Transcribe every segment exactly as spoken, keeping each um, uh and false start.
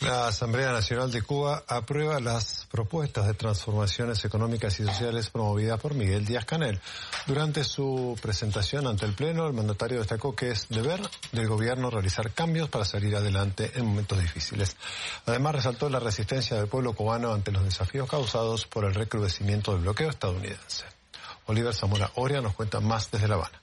La Asamblea Nacional de Cuba aprueba las propuestas de transformaciones económicas y sociales promovidas por Miguel Díaz-Canel. Durante su presentación ante el Pleno, el mandatario destacó que es deber del gobierno realizar cambios para salir adelante en momentos difíciles. Además, resaltó la resistencia del pueblo cubano ante los desafíos causados por el recrudecimiento del bloqueo estadounidense. Oliver Zamora Oria nos cuenta más desde La Habana.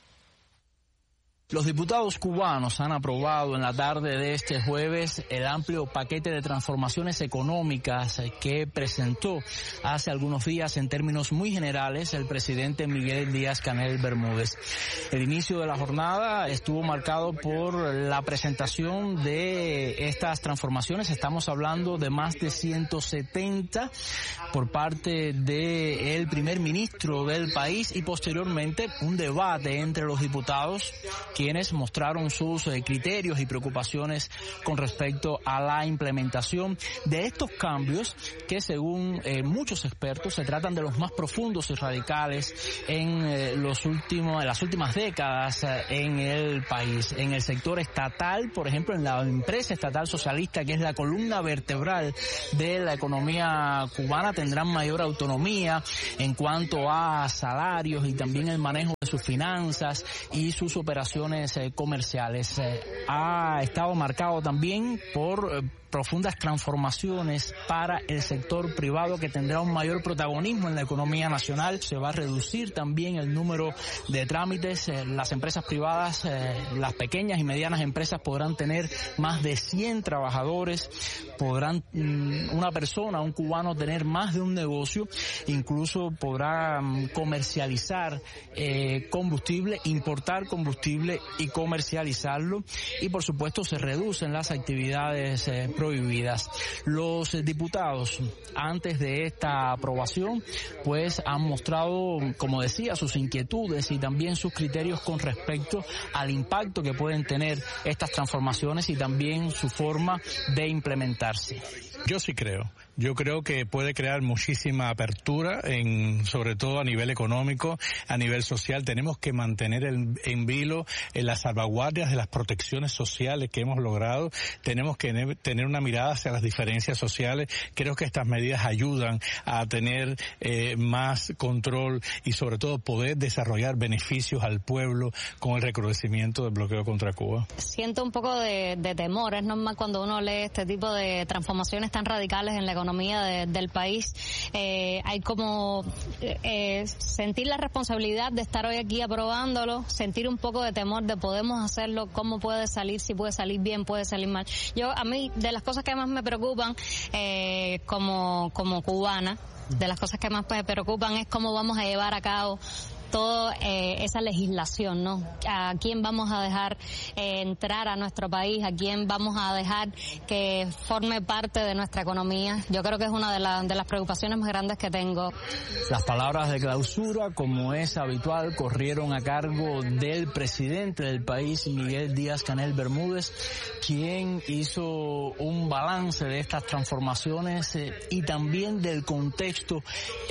Los diputados cubanos han aprobado en la tarde de este jueves el amplio paquete de transformaciones económicas que presentó hace algunos días en términos muy generales el presidente Miguel Díaz-Canel Bermúdez. El inicio de la jornada estuvo marcado por la presentación de estas transformaciones. Estamos hablando de más de ciento setenta por parte del primer ministro del país y posteriormente un debate entre los diputados quienes mostraron sus eh, criterios y preocupaciones con respecto a la implementación de estos cambios que, según eh, muchos expertos, se tratan de los más profundos y radicales en eh, los últimos, en las últimas décadas eh, en el país. En el sector estatal, por ejemplo, en la empresa estatal socialista, que es la columna vertebral de la economía cubana, tendrán mayor autonomía en cuanto a salarios y también el manejo de sus finanzas y sus operaciones eh, comerciales. Eh, ha estado marcado también por eh, profundas transformaciones para el sector privado que tendrá un mayor protagonismo en la economía nacional. Se va a reducir también el número de trámites. Eh, las empresas privadas, eh, las pequeñas y medianas empresas podrán tener más de cien trabajadores, podrán mm, una persona, un cubano, tener más de un negocio, incluso podrá mm, comercializar eh, combustible, importar combustible y comercializarlo, y por supuesto se reducen las actividades eh, prohibidas. Los diputados, antes de esta aprobación, pues han mostrado, como decía, sus inquietudes y también sus criterios con respecto al impacto que pueden tener estas transformaciones y también su forma de implementarse. Yo sí creo. Yo creo que puede crear muchísima apertura, en, sobre todo a nivel económico, a nivel social. Tenemos que mantener el, en vilo en las salvaguardias de las protecciones sociales que hemos logrado. Tenemos que ne- tener una mirada hacia las diferencias sociales. Creo que estas medidas ayudan a tener eh, más control y sobre todo poder desarrollar beneficios al pueblo con el recrudecimiento del bloqueo contra Cuba. Siento un poco de, de temor. Es normal cuando uno lee este tipo de transformaciones tan radicales en la economía de, del país. Eh, hay como eh, sentir la responsabilidad de estar hoy aquí aprobándolo, sentir un poco de temor de podemos hacerlo, cómo puede salir, si puede salir bien, puede salir mal. Yo, a mí, de las cosas que más me preocupan eh, como, como cubana, de las cosas que más me preocupan es cómo vamos a llevar a cabo toda eh, esa legislación, ¿no? A quién vamos a dejar eh, entrar a nuestro país, a quién vamos a dejar que forme parte de nuestra economía. Yo creo que es una de, la, de las preocupaciones más grandes que tengo. Las palabras de clausura, como es habitual, corrieron a cargo del presidente del país, Miguel Díaz-Canel Bermúdez, quien hizo un balance de estas transformaciones eh, y también del contexto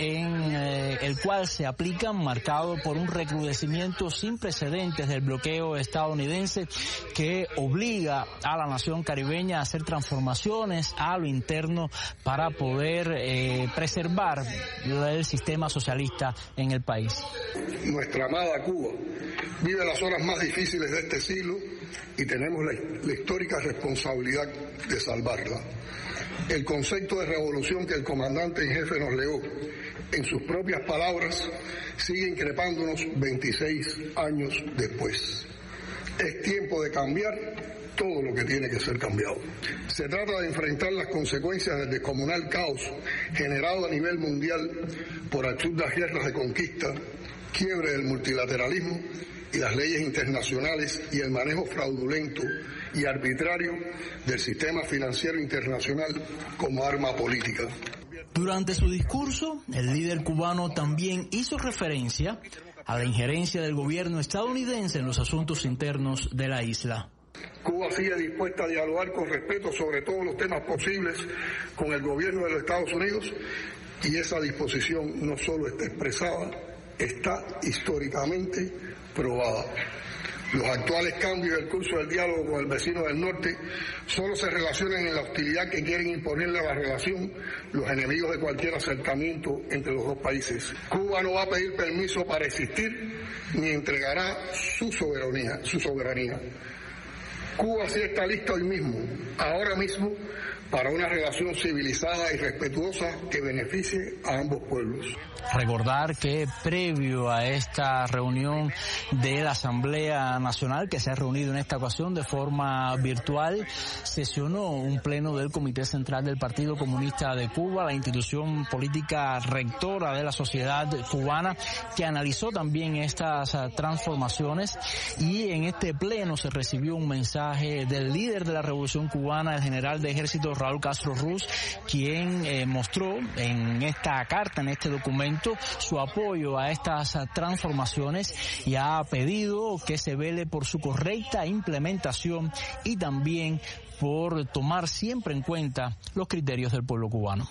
en eh, el cual se aplican, marcado por un recrudecimiento sin precedentes del bloqueo estadounidense que obliga a la nación caribeña a hacer transformaciones a lo interno para poder eh, preservar el sistema socialista en el país. Nuestra amada Cuba vive las horas más difíciles de este siglo y tenemos la, la histórica responsabilidad de salvarla. El concepto de revolución que el comandante en jefe nos legó, en sus propias palabras, sigue increpándonos veintiséis años después. Es tiempo de cambiar todo lo que tiene que ser cambiado. Se trata de enfrentar las consecuencias del descomunal caos generado a nivel mundial por absurdas guerras de conquista, quiebre del multilateralismo y las leyes internacionales y el manejo fraudulento y arbitrario del sistema financiero internacional como arma política. Durante su discurso, el líder cubano también hizo referencia a la injerencia del gobierno estadounidense en los asuntos internos de la isla. Cuba sigue dispuesta a dialogar con respeto sobre todos los temas posibles con el gobierno de los Estados Unidos y esa disposición no solo está expresada, está históricamente probada. Los actuales cambios del curso del diálogo con el vecino del norte solo se relacionan en la hostilidad que quieren imponerle a la relación los enemigos de cualquier acercamiento entre los dos países. Cuba no va a pedir permiso para existir ni entregará su soberanía, su soberanía. Cuba sí está lista hoy mismo, ahora mismo, para una relación civilizada y respetuosa que beneficie a ambos pueblos. Recordar que previo a esta reunión de la Asamblea Nacional, que se ha reunido en esta ocasión de forma virtual, sesionó un pleno del Comité Central del Partido Comunista de Cuba, la institución política rectora de la sociedad cubana, que analizó también estas transformaciones, y en este pleno se recibió un mensaje del líder de la Revolución Cubana, el general de ejército Raúl Castro Ruz, quien eh, mostró en esta carta, en este documento, su apoyo a estas transformaciones y ha pedido que se vele por su correcta implementación y también por tomar siempre en cuenta los criterios del pueblo cubano.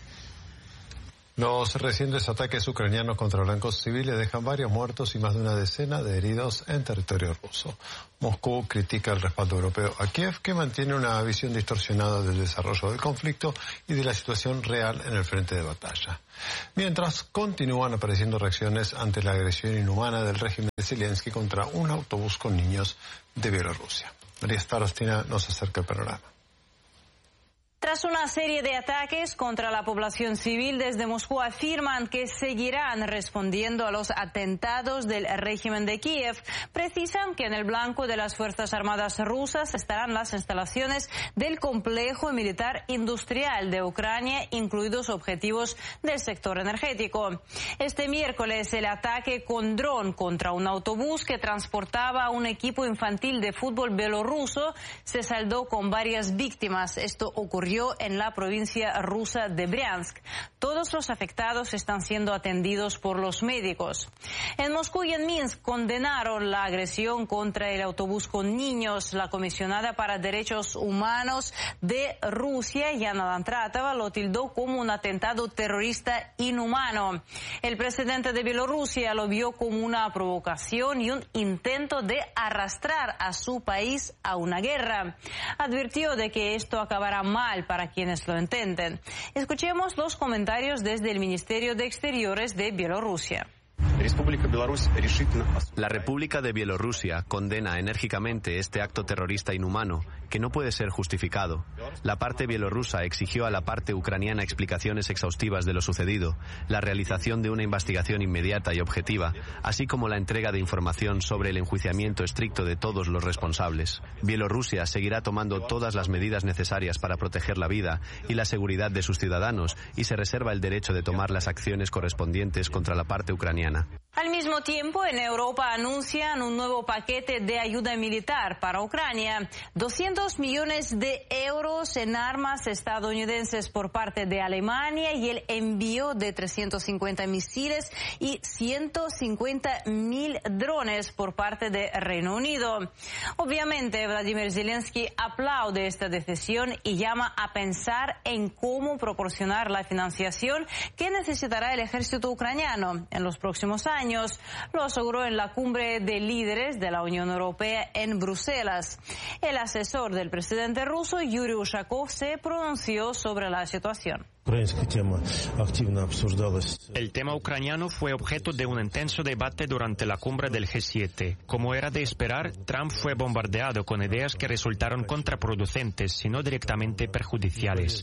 Los recientes ataques ucranianos contra blancos civiles dejan varios muertos y más de una decena de heridos en territorio ruso. Moscú critica el respaldo europeo a Kiev, que mantiene una visión distorsionada del desarrollo del conflicto y de la situación real en el frente de batalla. Mientras, continúan apareciendo reacciones ante la agresión inhumana del régimen de Zelensky contra un autobús con niños de Bielorrusia. María Starostina nos acerca el panorama. Tras una serie de ataques contra la población civil, desde Moscú afirman que seguirán respondiendo a los atentados del régimen de Kiev. Precisan que en el blanco de las Fuerzas Armadas rusas estarán las instalaciones del complejo militar industrial de Ucrania, incluidos objetivos del sector energético. Este miércoles, el ataque con dron contra un autobús que transportaba un equipo infantil de fútbol bielorruso se saldó con varias víctimas. Esto ocurrió en la provincia rusa de Briansk. Todos los afectados están siendo atendidos por los médicos. En Moscú y en Minsk condenaron la agresión contra el autobús con niños. La comisionada para derechos humanos de Rusia, Yana Landratova, lo tildó como un atentado terrorista inhumano. El presidente de Bielorrusia lo vio como una provocación y un intento de arrastrar a su país a una guerra. Advirtió de que esto acabará mal para quienes lo intenten. Escuchemos los comentarios desde el Ministerio de Exteriores de Bielorrusia. La República de Bielorrusia condena enérgicamente este acto terrorista inhumano que no puede ser justificado. La parte bielorrusa exigió a la parte ucraniana explicaciones exhaustivas de lo sucedido, la realización de una investigación inmediata y objetiva, así como la entrega de información sobre el enjuiciamiento estricto de todos los responsables. Bielorrusia seguirá tomando todas las medidas necesarias para proteger la vida y la seguridad de sus ciudadanos y se reserva el derecho de tomar las acciones correspondientes contra la parte ucraniana. Al mismo tiempo, en Europa anuncian un nuevo paquete de ayuda militar para Ucrania. doscientos millones de euros en armas estadounidenses por parte de Alemania y el envío de trescientos cincuenta misiles y ciento cincuenta mil drones por parte de Reino Unido. Obviamente, Vladimir Zelensky aplaude esta decisión y llama a pensar en cómo proporcionar la financiación que necesitará el ejército ucraniano en los próximos años. Lo aseguró en la cumbre de líderes de la Unión Europea en Bruselas. El asesor del presidente ruso, Yuri Ushakov, se pronunció sobre la situación. El tema ucraniano fue objeto de un intenso debate durante la cumbre del G siete. Como era de esperar, Trump fue bombardeado con ideas que resultaron contraproducentes, sino directamente perjudiciales.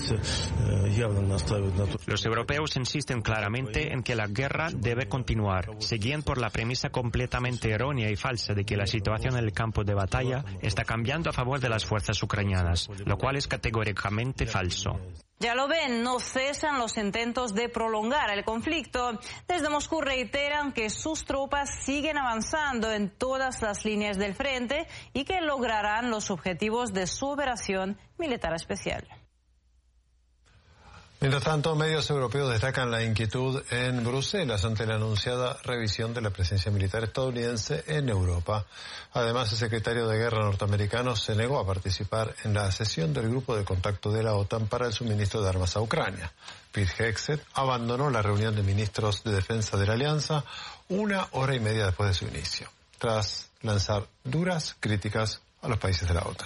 Los europeos insisten claramente en que la guerra debe continuar. Seguían por la premisa completamente errónea y falsa de que la situación en el campo de batalla está cambiando a favor de las fuerzas ucranianas, lo cual es categóricamente falso. Ya lo ven, no cesan los intentos de prolongar el conflicto. Desde Moscú reiteran que sus tropas siguen avanzando en todas las líneas del frente y que lograrán los objetivos de su operación militar especial. Mientras tanto, medios europeos destacan la inquietud en Bruselas ante la anunciada revisión de la presencia militar estadounidense en Europa. Además, el secretario de Guerra norteamericano se negó a participar en la sesión del grupo de contacto de la OTAN para el suministro de armas a Ucrania. Pete Hegseth abandonó la reunión de ministros de defensa de la alianza una hora y media después de su inicio. tras lanzar duras críticas a los países de la OTAN.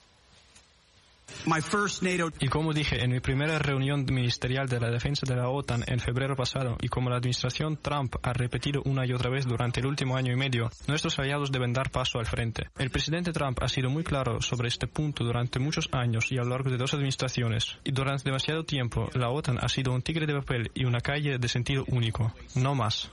Y como dije en mi primera reunión ministerial de la defensa de la OTAN en febrero pasado, y como la administración Trump ha repetido una y otra vez durante el último año y medio, nuestros aliados deben dar paso al frente. El presidente Trump ha sido muy claro sobre este punto durante muchos años y a lo largo de dos administraciones. Y durante demasiado tiempo, la OTAN ha sido un tigre de papel y una calle de sentido único. No más.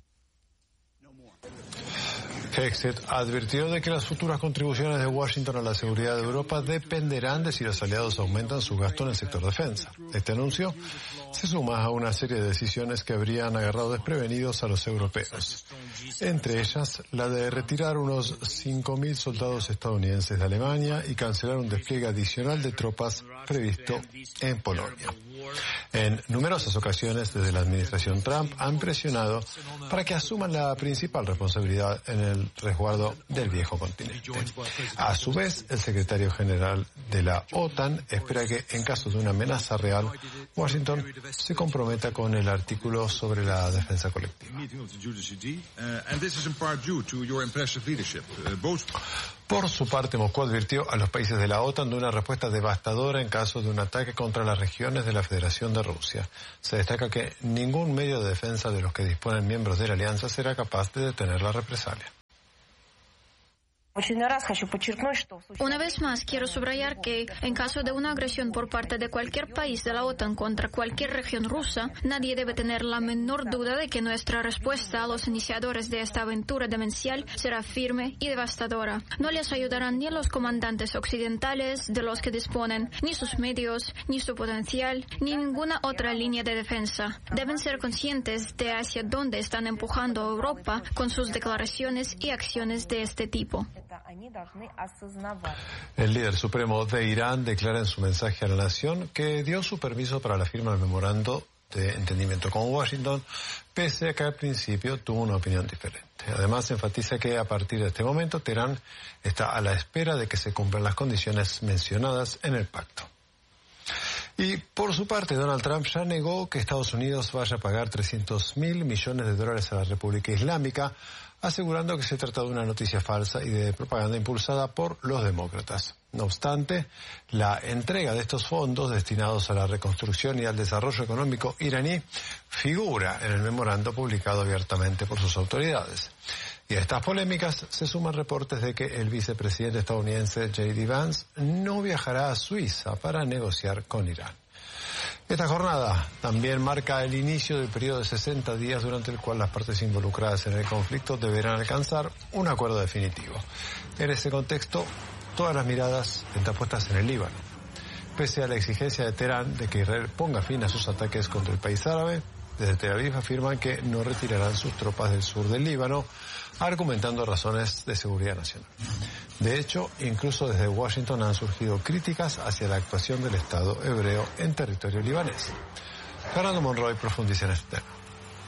Hexet advirtió de que las futuras contribuciones de Washington a la seguridad de Europa dependerán de si los aliados aumentan su gasto en el sector defensa. Este anuncio se suma a una serie de decisiones que habrían agarrado desprevenidos a los europeos, entre ellas la de retirar unos cinco mil soldados estadounidenses de Alemania y cancelar un despliegue adicional de tropas previsto en Polonia. En numerosas ocasiones desde la administración Trump han presionado para que asuman la principal responsabilidad en el resguardo del viejo continente. A su vez, el secretario general de la OTAN espera que, en caso de una amenaza real, Washington se comprometa con el artículo sobre la defensa colectiva. Por su parte, Moscú advirtió a los países de la OTAN de una respuesta devastadora en caso de un ataque contra las regiones de la Federación de Rusia. Se destaca que ningún medio de defensa de los que disponen miembros de la alianza será capaz de detener la represalia. Una vez más, quiero subrayar que, en caso de una agresión por parte de cualquier país de la OTAN contra cualquier región rusa, nadie debe tener la menor duda de que nuestra respuesta a los iniciadores de esta aventura demencial será firme y devastadora. No les ayudarán ni los comandantes occidentales de los que disponen, ni sus medios, ni su potencial, ni ninguna otra línea de defensa. Deben ser conscientes de hacia dónde están empujando a Europa con sus declaraciones y acciones de este tipo. El líder supremo de Irán declara en su mensaje a la nación que dio su permiso para la firma del memorando de entendimiento con Washington, pese a que al principio tuvo una opinión diferente. Además, enfatiza que a partir de este momento Teherán está a la espera de que se cumplan las condiciones mencionadas en el pacto. Y por su parte, Donald Trump ya negó que Estados Unidos vaya a pagar trescientos mil millones de dólares a la República Islámica, asegurando que se trata de una noticia falsa y de propaganda impulsada por los demócratas. No obstante, la entrega de estos fondos destinados a la reconstrucción y al desarrollo económico iraní figura en el memorando publicado abiertamente por sus autoridades. Y a estas polémicas se suman reportes de que el vicepresidente estadounidense J D Vance no viajará a Suiza para negociar con Irán. Esta jornada también marca el inicio del periodo de sesenta días durante el cual las partes involucradas en el conflicto deberán alcanzar un acuerdo definitivo. En ese contexto, todas las miradas están puestas en el Líbano. Pese a la exigencia de Teherán de que Israel ponga fin a sus ataques contra el país árabe, desde Tel Aviv afirman que no retirarán sus tropas del sur del Líbano, argumentando razones de seguridad nacional. De hecho, incluso desde Washington han surgido críticas hacia la actuación del Estado hebreo en territorio libanés. Fernando Monroy profundiza en este tema.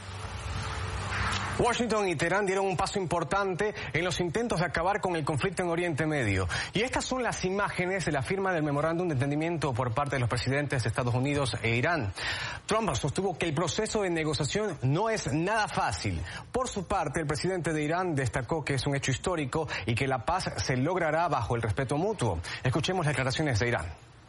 Washington y Teherán dieron un paso importante en los intentos de acabar con el conflicto en Oriente Medio. Y estas son las imágenes de la firma del memorándum de entendimiento por parte de los presidentes de Estados Unidos e Irán. Trump sostuvo que el proceso de negociación no es nada fácil. Por su parte, el presidente de Irán destacó que es un hecho histórico y que la paz se logrará bajo el respeto mutuo. Escuchemos las declaraciones de Irán.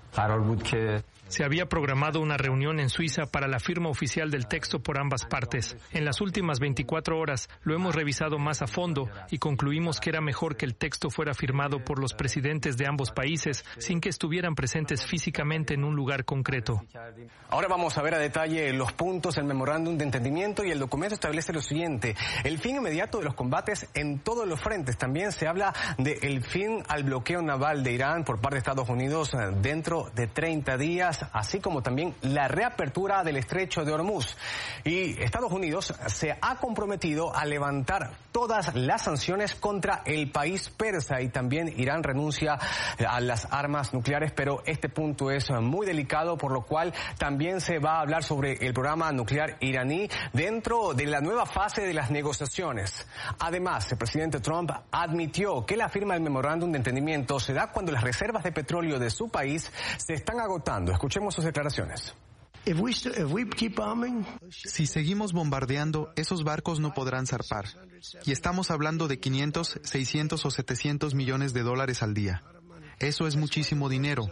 Se había programado una reunión en Suiza para la firma oficial del texto por ambas partes. En las últimas veinticuatro horas lo hemos revisado más a fondo y concluimos que era mejor que el texto fuera firmado por los presidentes de ambos países sin que estuvieran presentes físicamente en un lugar concreto. Ahora vamos a ver a detalle los puntos del memorándum de entendimiento y el documento establece lo siguiente: el fin inmediato de los combates en todos los frentes. También se habla del fin al bloqueo naval de Irán por parte de Estados Unidos dentro de treinta días. Así como también la reapertura del estrecho de Hormuz. Y Estados Unidos se ha comprometido a levantar todas las sanciones contra el país persa y también Irán renuncia a las armas nucleares, pero este punto es muy delicado, por lo cual también se va a hablar sobre el programa nuclear iraní dentro de la nueva fase de las negociaciones. Además, el presidente Trump admitió que la firma del memorándum de entendimiento se da cuando las reservas de petróleo de su país se están agotando. Escuchemos sus declaraciones. Si seguimos bombardeando, esos barcos no podrán zarpar. Y estamos hablando de quinientos, seiscientos o setecientos millones de dólares al día. Eso es muchísimo dinero.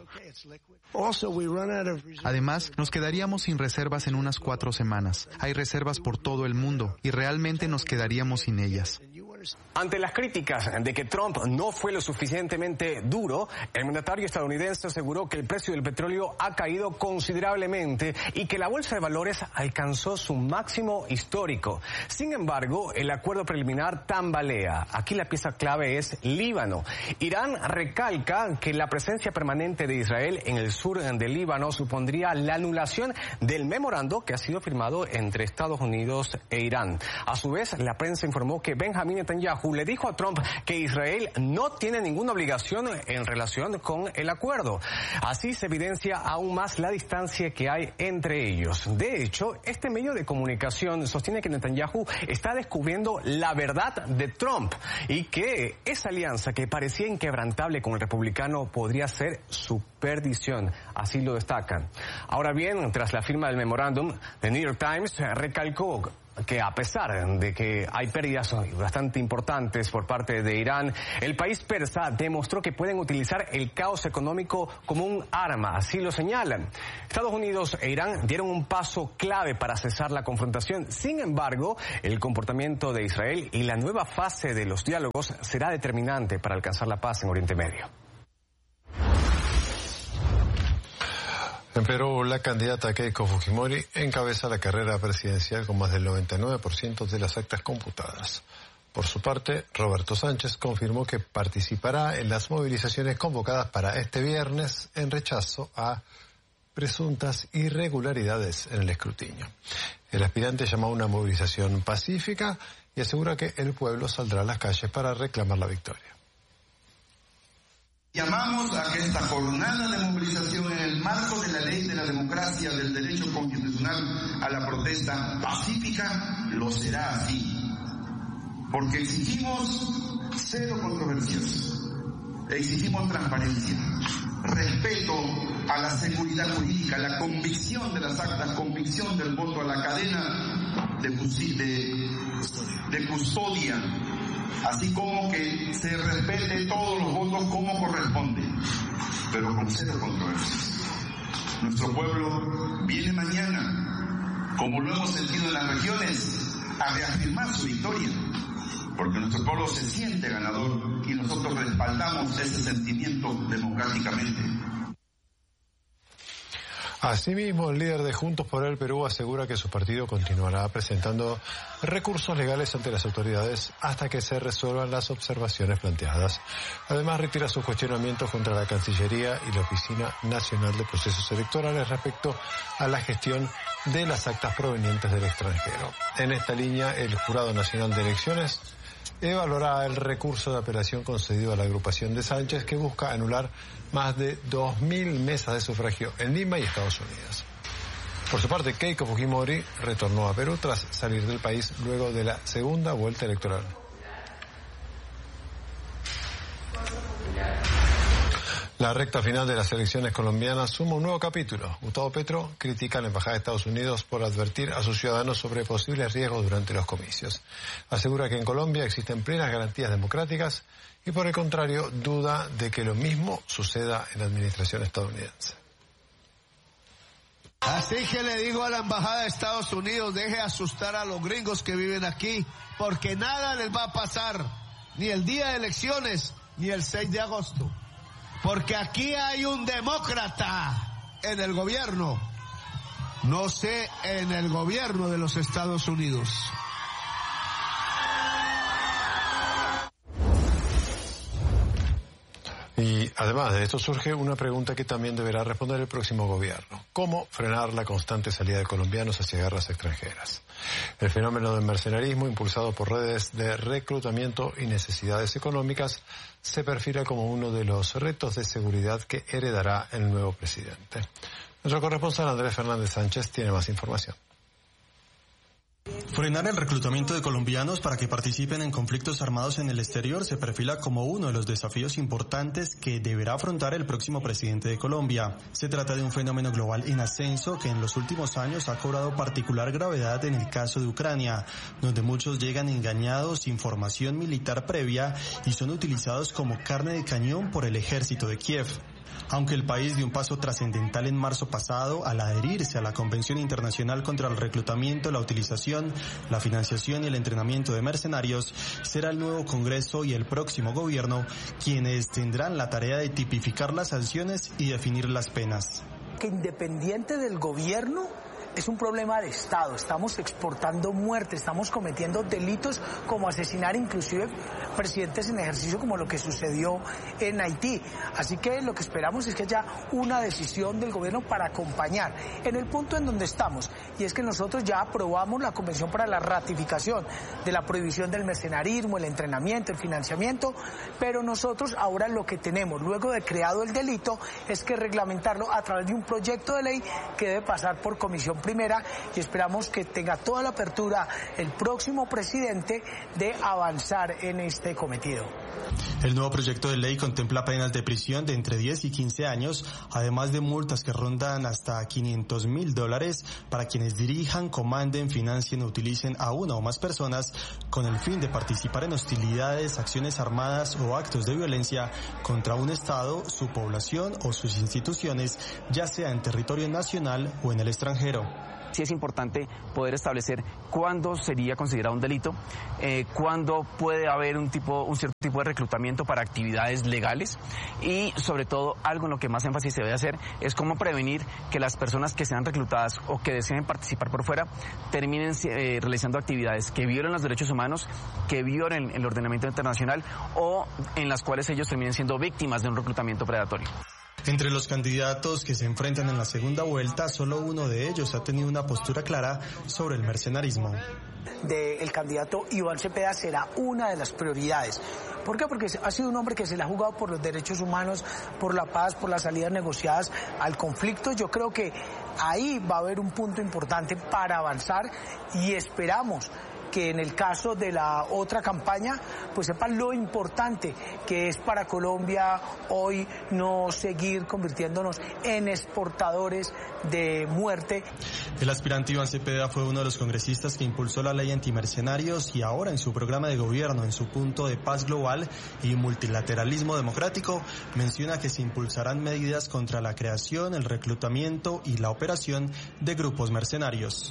Además, nos quedaríamos sin reservas en unas cuatro semanas. Hay reservas por todo el mundo y realmente nos quedaríamos sin ellas. Ante las críticas de que Trump no fue lo suficientemente duro, el mandatario estadounidense aseguró que el precio del petróleo ha caído considerablemente y que la bolsa de valores alcanzó su máximo histórico. Sin embargo, el acuerdo preliminar tambalea. Aquí la pieza clave es Líbano. Irán recalca que la presencia permanente de Israel en el sur del Líbano supondría la anulación del memorando que ha sido firmado entre Estados Unidos e Irán. A su vez, la prensa informó que Benjamín Netanyahu le dijo a Trump que Israel no tiene ninguna obligación en relación con el acuerdo. Así se evidencia aún más la distancia que hay entre ellos. De hecho, este medio de comunicación sostiene que Netanyahu está descubriendo la verdad de Trump y que esa alianza que parecía inquebrantable con el republicano podría ser su perdición. Así lo destacan. Ahora bien, tras la firma del memorándum, The New York Times recalcó que a pesar de que hay pérdidas bastante importantes por parte de Irán, el país persa demostró que pueden utilizar el caos económico como un arma, así lo señalan. Estados Unidos e Irán dieron un paso clave para cesar la confrontación. Sin embargo, el comportamiento de Israel y la nueva fase de los diálogos será determinante para alcanzar la paz en Oriente Medio. En Perú, la candidata Keiko Fujimori encabeza la carrera presidencial con más del noventa y nueve por ciento de las actas computadas. Por su parte, Roberto Sánchez confirmó que participará en las movilizaciones convocadas para este viernes en rechazo a presuntas irregularidades en el escrutinio. El aspirante llamó a una movilización pacífica y asegura que el pueblo saldrá a las calles para reclamar la victoria. Llamamos a que esta jornada de movilización en el marco de la ley de la democracia, del derecho constitucional a la protesta pacífica, lo será así. Porque exigimos cero controversias, exigimos transparencia, respeto a la seguridad jurídica, la convicción de las actas, convicción del voto, a la cadena de, de, de custodia, así como que se respete todos los votos como corresponde, pero con cero controversias. Nuestro pueblo viene mañana, como lo hemos sentido en las regiones, a reafirmar su victoria, porque nuestro pueblo se siente ganador y nosotros respaldamos ese sentimiento democráticamente. Asimismo, el líder de Juntos por el Perú asegura que su partido continuará presentando recursos legales ante las autoridades hasta que se resuelvan las observaciones planteadas. Además, retira sus cuestionamientos contra la Cancillería y la Oficina Nacional de Procesos Electorales respecto a la gestión de las actas provenientes del extranjero. En esta línea, el Jurado Nacional de Elecciones evaluará el recurso de apelación concedido a la agrupación de Sánchez, que busca anular más de dos mil mesas de sufragio en Lima y Estados Unidos. Por su parte, Keiko Fujimori retornó a Perú tras salir del país luego de la segunda vuelta electoral. La recta final de las elecciones colombianas suma un nuevo capítulo. Gustavo Petro critica a la Embajada de Estados Unidos por advertir a sus ciudadanos sobre posibles riesgos durante los comicios. Asegura que en Colombia existen plenas garantías democráticas y, por el contrario, duda de que lo mismo suceda en la administración estadounidense. Así que le digo a la Embajada de Estados Unidos, deje asustar a los gringos que viven aquí, porque nada les va a pasar, ni el día de elecciones, ni el seis de agosto. Porque aquí hay un demócrata en el gobierno, no sé, en el gobierno de los Estados Unidos. Y además de esto surge una pregunta que también deberá responder el próximo gobierno. ¿Cómo frenar la constante salida de colombianos hacia guerras extranjeras? El fenómeno del mercenarismo, impulsado por redes de reclutamiento y necesidades económicas, se perfila como uno de los retos de seguridad que heredará el nuevo presidente. Nuestro corresponsal Andrés Fernández Sánchez tiene más información. Frenar el reclutamiento de colombianos para que participen en conflictos armados en el exterior se perfila como uno de los desafíos importantes que deberá afrontar el próximo presidente de Colombia. Se trata de un fenómeno global en ascenso que en los últimos años ha cobrado particular gravedad en el caso de Ucrania, donde muchos llegan engañados sin formación militar previa y son utilizados como carne de cañón por el ejército de Kiev. Aunque el país dio un paso trascendental en marzo pasado al adherirse a la Convención Internacional contra el Reclutamiento, la Utilización, la Financiación y el Entrenamiento de Mercenarios, será el nuevo Congreso y el próximo gobierno quienes tendrán la tarea de tipificar las sanciones y definir las penas. Que independiente del gobierno, es un problema de Estado. Estamos exportando muerte, estamos cometiendo delitos como asesinar inclusive presidentes en ejercicio, como lo que sucedió en Haití. Así que lo que esperamos es que haya una decisión del gobierno para acompañar en el punto en donde estamos, y es que nosotros ya aprobamos la Convención para la ratificación de la prohibición del mercenarismo, el entrenamiento, el financiamiento, pero nosotros ahora lo que tenemos, luego de creado el delito, es que reglamentarlo a través de un proyecto de ley que debe pasar por comisión primera, y esperamos que tenga toda la apertura el próximo presidente de avanzar en este cometido. El nuevo proyecto de ley contempla penas de prisión de entre diez y quince años, además de multas que rondan hasta quinientos mil dólares para quienes dirijan, comanden, financien o utilicen a una o más personas con el fin de participar en hostilidades, acciones armadas o actos de violencia contra un Estado, su población o sus instituciones, ya sea en territorio nacional o en el extranjero. Sí es importante poder establecer cuándo sería considerado un delito, eh, cuándo puede haber un tipo, un cierto tipo de reclutamiento para actividades legales, y sobre todo algo en lo que más énfasis se debe hacer es cómo prevenir que las personas que sean reclutadas o que deseen participar por fuera terminen eh, realizando actividades que violen los derechos humanos, que violen el ordenamiento internacional o en las cuales ellos terminen siendo víctimas de un reclutamiento predatorio. Entre los candidatos que se enfrentan en la segunda vuelta, solo uno de ellos ha tenido una postura clara sobre el mercenarismo. Del candidato Iván Cepeda será una de las prioridades. ¿Por qué? Porque ha sido un hombre que se le ha jugado por los derechos humanos, por la paz, por las salidas negociadas al conflicto. Yo creo que ahí va a haber un punto importante para avanzar, y esperamos que en el caso de la otra campaña, pues sepan lo importante que es para Colombia hoy no seguir convirtiéndonos en exportadores de muerte. El aspirante Iván Cepeda fue uno de los congresistas que impulsó la ley antimercenarios, y ahora en su programa de gobierno, en su punto de paz global y multilateralismo democrático, menciona que se impulsarán medidas contra la creación, el reclutamiento y la operación de grupos mercenarios.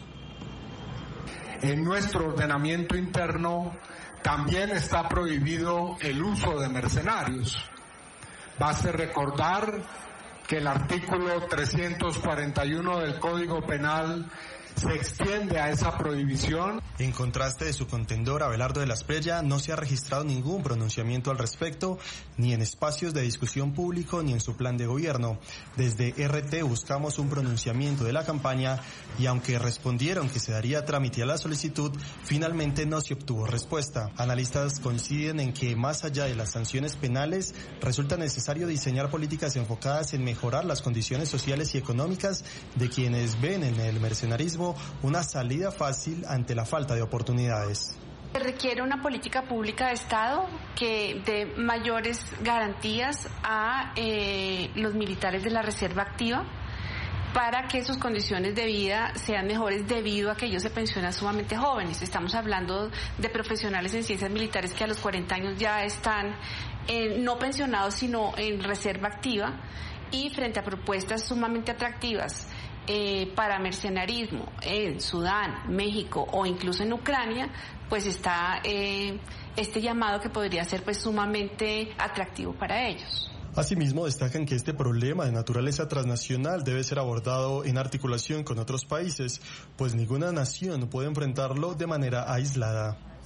En nuestro ordenamiento interno también está prohibido el uso de mercenarios. Baste recordar que el artículo trescientos cuarenta y uno del Código Penal se extiende a esa prohibición. En contraste de su contendor, Abelardo de la Espriella, no se ha registrado ningún pronunciamiento al respecto, ni en espacios de discusión público ni en su plan de gobierno. Desde R T buscamos un pronunciamiento de la campaña, y aunque respondieron que se daría trámite a la solicitud, finalmente no se obtuvo respuesta. Analistas coinciden en que, más allá de las sanciones penales, resulta necesario diseñar políticas enfocadas en mejorar las condiciones sociales y económicas de quienes ven en el mercenarismo una salida fácil ante la falta de oportunidades. Se requiere una política pública de Estado que dé mayores garantías a eh, los militares de la Reserva Activa, para que sus condiciones de vida sean mejores, debido a que ellos se pensionan sumamente jóvenes. Estamos hablando de profesionales en ciencias militares que a los cuarenta años ya están eh, no pensionados, sino en reserva activa, y frente a propuestas sumamente atractivas Eh, para mercenarismo en Sudán, México o incluso en Ucrania, pues está eh, este llamado que podría ser pues sumamente atractivo para ellos. Asimismo, destacan que este problema de naturaleza transnacional debe ser abordado en articulación con otros países, pues ninguna nación puede enfrentarlo de manera aislada.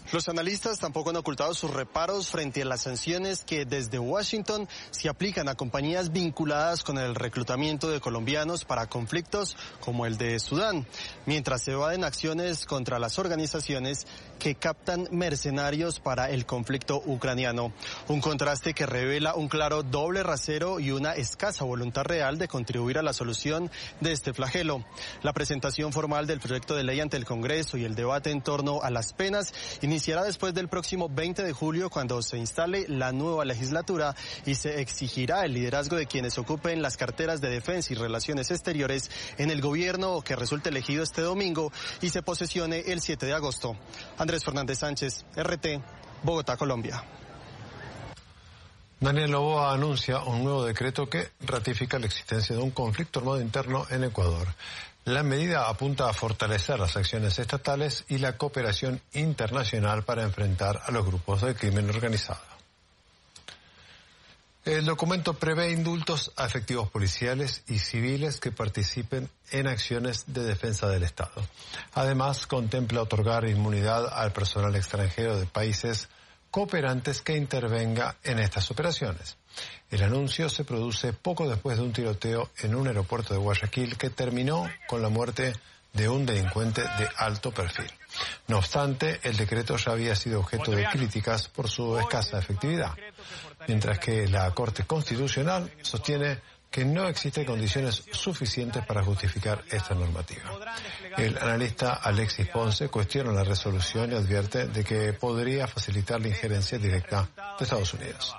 Los analistas tampoco han ocultado sus reparos frente a las sanciones que desde Washington se aplican a compañías vinculadas con el reclutamiento de colombianos para conflictos como el de Sudán, mientras se evaden acciones contra las organizaciones que captan mercenarios para el conflicto ucraniano. Un contraste que revela un claro doble rasero y una escasa voluntad real de contribuir a la solución de este flagelo. La presentación formal del proyecto de ley ante el Congreso y el debate en torno a las penas iniciará después del próximo veinte de julio, cuando se instale la nueva legislatura y se exigirá el liderazgo de quienes ocupen las carteras de Defensa y Relaciones Exteriores en el gobierno que resulte elegido este domingo y se posesione el siete de agosto. Andrés Fernández Sánchez, R T, Bogotá, Colombia. Daniel Noboa anuncia un nuevo decreto que ratifica la existencia de un conflicto armado interno en Ecuador. La medida apunta a fortalecer las acciones estatales y la cooperación internacional para enfrentar a los grupos de crimen organizado. El documento prevé indultos a efectivos policiales y civiles que participen en acciones de defensa del Estado. Además, contempla otorgar inmunidad al personal extranjero de países cooperantes que intervenga en estas operaciones. El anuncio se produce poco después de un tiroteo en un aeropuerto de Guayaquil que terminó con la muerte de un delincuente de alto perfil. No obstante, el decreto ya había sido objeto de críticas por su escasa efectividad, mientras que la Corte Constitucional sostiene que no existen condiciones suficientes para justificar esta normativa. El analista Alexis Ponce cuestiona la resolución y advierte de que podría facilitar la injerencia directa de Estados Unidos.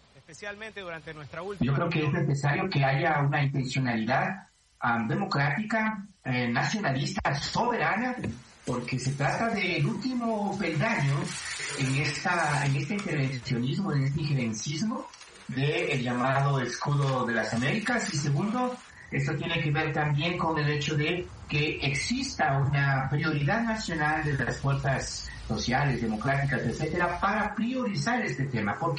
Yo creo que es necesario que haya una intencionalidad um, democrática, eh, nacionalista, soberana, porque se trata del último peldaño en, esta, en este intervencionismo, en este injerencismo del llamado escudo de las Américas. Y segundo, esto tiene que ver también con el hecho de que exista una prioridad nacional de las fuerzas sociales, democráticas, etcétera, para priorizar este tema. Porque